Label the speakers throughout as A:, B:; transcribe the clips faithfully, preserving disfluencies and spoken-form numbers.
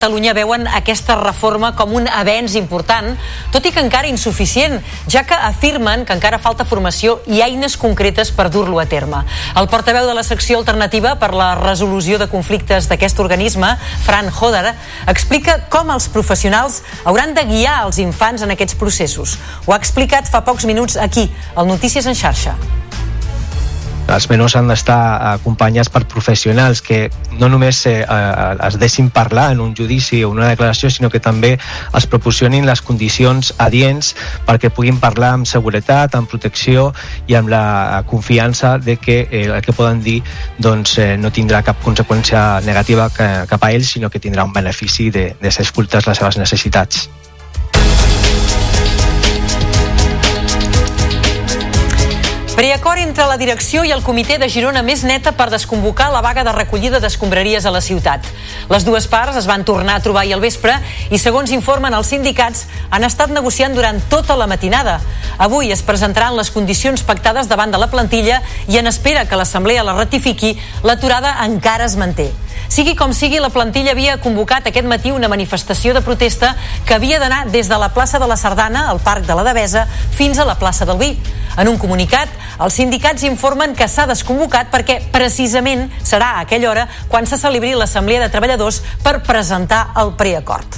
A: Catalunya veuen aquesta reforma com un avenç important, tot i que encara insuficient, ja que afirmen que encara falta formació i eines concretes per dur-lo a terme. El portaveu de la secció alternativa per la resolució de conflictes d'aquest organisme, Fran Hodder, explica com els professionals hauran de guiar els infants en aquests processos. Ho ha explicat fa pocs minuts aquí, al Notícies en xarxa.
B: Els menors han d'estar acompanyats per professionals que no només eh, es deixin parlar en un judici o una declaració, sinó que també els proporcionin les condicions adients perquè puguin parlar amb seguretat, amb protecció i amb la confiança de que eh, el que poden dir doncs, eh, no tindrà cap conseqüència negativa cap a ells, sinó que tindrà un benefici de, de ser escoltats les seves necessitats.
A: Preacord entre la direcció i el comitè de Girona Més Neta per desconvocar la vaga de recollida d'escombraries a la ciutat. Les dues parts es van tornar a trobar ahir al vespre i, segons informen els sindicats, han estat negociant durant tota la matinada. Avui es presentaran les condicions pactades davant de la plantilla i, en espera que l'Assemblea la ratifiqui, l'aturada encara es manté. Sigui com sigui, la plantilla havia convocat aquest matí una manifestació de protesta que havia d'anar des de la plaça de la Sardana, al Parc de la Devesa, fins a la plaça del Vi. En un comunicat, els sindicats informen que s'ha desconvocat perquè precisament serà a aquella hora quan se celebri l'Assemblea de Treballadors per presentar el preacord.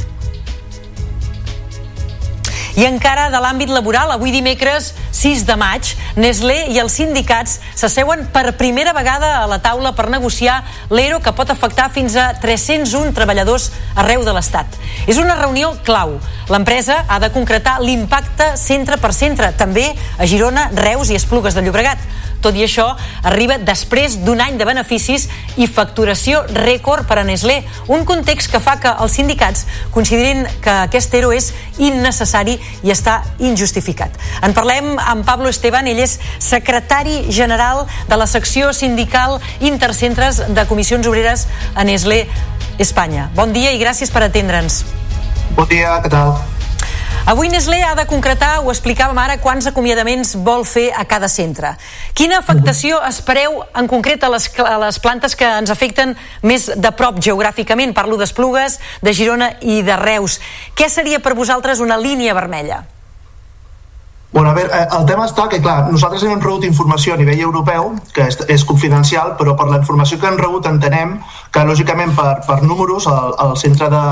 A: I encara de l'àmbit laboral, avui dimecres sis de maig, Nestlé i els sindicats s'asseuen per primera vegada a la taula per negociar l'ERO que pot afectar fins a tres-cents un treballadors arreu de l'Estat. És una reunió clau. L'empresa ha de concretar l'impacte centre per centre, també a Girona, Reus i Esplugues de Llobregat. Tot i això, arriba després d'un any de beneficis i facturació rècord per a Nestlé, un context que fa que els sindicats considerin que aquest ERO és innecessari i està injustificat. En parlem amb Pablo Esteban, ell és secretari general de la secció sindical Intercentres de Comissions Obreres a Nestlé Espanya. Bon dia i gràcies per atendre'ns.
C: Bon dia, què tal?
A: Avui Nestlé ha de concretar, ho explicàvem ara, quants acomiadaments vol fer a cada centre. Quina afectació espereu en concret a les, a les plantes que ens afecten més de prop geogràficament? Parlo d'Esplugues, de Girona i de Reus. Què seria per vosaltres una línia vermella?
C: Bueno, a veure, el tema està que, clar, nosaltres hem rebut informació a nivell europeu, que és, és confidencial, però per la informació que hem rebut entenem que, lògicament, per, per números, el, el centre de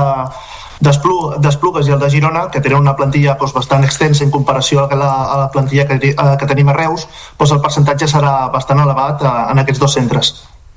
C: d'Esplugues i el de Girona, que tenen una plantilla doncs, bastant extensa en comparació a la, a la plantilla que, que tenim a Reus, doncs el percentatge serà bastant elevat a, en aquests dos centres.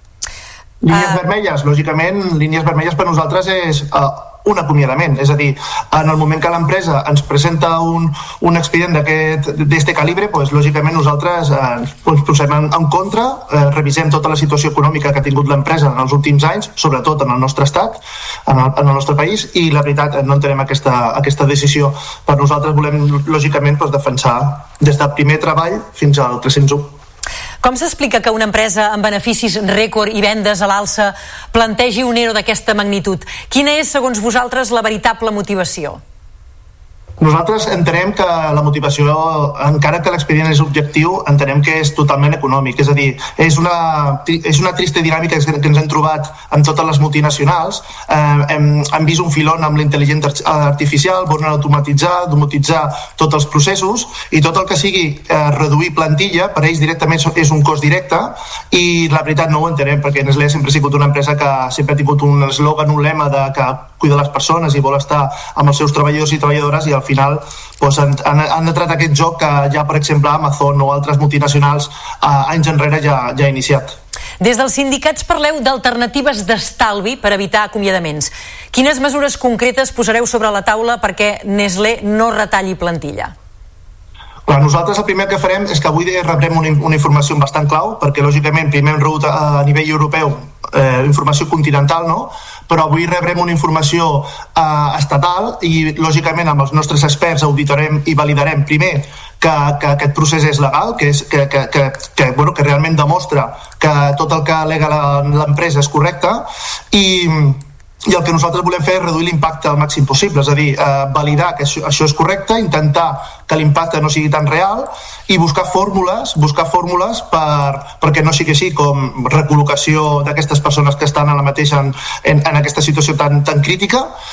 C: Línies uh... vermelles, lògicament, línies vermelles per nosaltres és uh, un acomiadament, és a dir, en el moment que l'empresa ens presenta un, un expedient d'aquest calibre, doncs, lògicament nosaltres eh, ens posem en, en contra, eh, revisem tota la situació econòmica que ha tingut l'empresa en els últims anys, sobretot en el nostre estat, en el, en el nostre país, i la veritat no entenem aquesta, aquesta decisió. Per nosaltres volem, lògicament, doncs, defensar des del primer treball fins al tres-cents un.
A: Com s'explica que una empresa amb beneficis rècord i vendes a l'alça plantegi un ERO d'aquesta magnitud? Quina és, segons vosaltres, la veritable motivació?
C: Nosaltres entenem que la motivació, encara que l'expedient és objectiu, entenem que és totalment econòmic. És a dir, és una, és una trista dinàmica que ens hem trobat amb totes les multinacionals. Eh, hem, hem vist un filon amb la intel·ligència artificial, volen automatitzar, domotitzar tots els processos, i tot el que sigui eh, reduir plantilla, per ells directament és un cost directe, i la veritat no ho entenem, perquè Nestlé sempre ha sigut una empresa que sempre ha tingut un eslògan, un lema de que cuida les persones i vol estar amb els seus treballadors i treballadores, i al final doncs, han, han entrat aquest joc que ja, per exemple, Amazon o altres multinacionals eh, anys enrere ja, ja ha iniciat.
A: Des dels sindicats parleu d'alternatives d'estalvi per evitar acomiadaments. Quines mesures concretes posareu sobre la taula perquè Nestlé no retalli plantilla?
C: Clar, nosaltres el primer que farem és que avui rebrem una, una informació bastant clau, perquè lògicament primer hem rebut a, a nivell europeu eh, informació continental, no? Però avui rebrem una informació eh, estatal i lògicament amb els nostres experts auditarem i validarem primer que, que aquest procés és legal, que, és, que, que, que, que, bueno, que realment demostra que tot el que al·lega l'empresa és correcte, i i el que nosaltres volem fer és reduir l'impacte al màxim possible, és a dir, eh, validar que això, això és correcte, intentar que l'impacte no sigui tan real i buscar fórmules, buscar fórmules per, perquè no sigui així, com recol·locació d'aquestes persones que estan a la mateixa en, en, en aquesta situació tan, tan crítica,